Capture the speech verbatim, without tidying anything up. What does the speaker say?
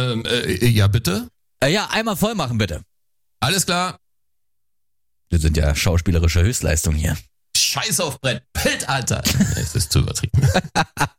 Ähm, äh, ja, bitte? Äh, ja, einmal voll machen, bitte. Alles klar. Das sind ja schauspielerische Höchstleistungen hier. Scheiß auf Brett. Pitt, Alter. Es ist zu übertrieben.